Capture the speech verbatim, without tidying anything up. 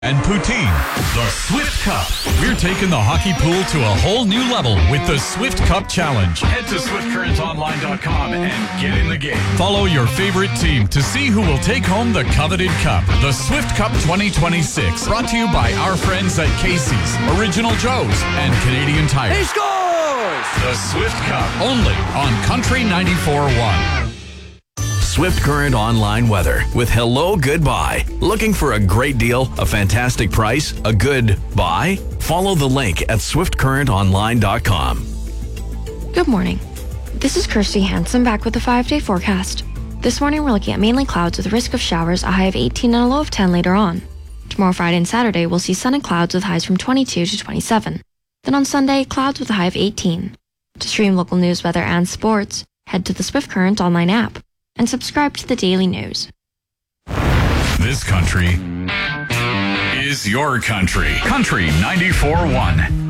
And poutine. The Swift Cup. We're taking the hockey pool to a whole new level with the Swift Cup Challenge. Head to swift current online dot com and get in the game. Follow your favorite team to see who will take home the coveted cup. The Swift Cup twenty twenty-six. Brought to you by our friends at Casey's, Original Joe's, and Canadian Tire. He scores! The Swift Cup. Only on Country ninety-four point one. Swift Current Online Weather with Hello Goodbye. Looking for a great deal, a fantastic price, a good buy? Follow the link at swift current online dot com. Good morning. This is Kirsty Hansen back with the five-day forecast. This morning we're looking at mainly clouds with a risk of showers, a high of eighteen and a low of ten later on. Tomorrow, Friday and Saturday, we'll see sun and clouds with highs from twenty-two to twenty-seven. Then on Sunday, clouds with a high of eighteen. To stream local news, weather, and sports, head to the Swift Current online app and subscribe to the Daily News. This country is your country. Country ninety-four point one.